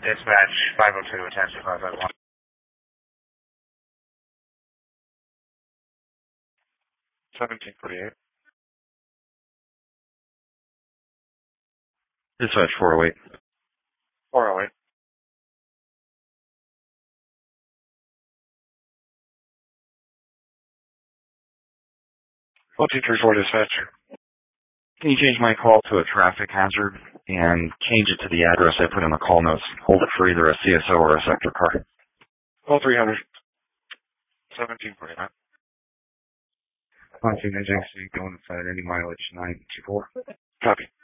Dispatch 502, attention 551. Dispatch 408. 408. 1234 dispatcher. Can you change my call to a traffic hazard and change it to the address I put in the call notes? Hold it for either a CSO or a sector car. 300. 1749. Pontoon agency going inside any mileage 924. Copy.